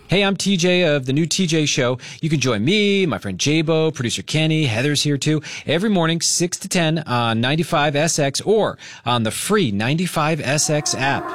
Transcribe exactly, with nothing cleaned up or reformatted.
Hey, I'm T J of the new T J Show. You can join me, my friend Jabo, producer Kenny, Heather's here too, every morning, six to ten on ninety-five S X or on the free ninety-five S X app.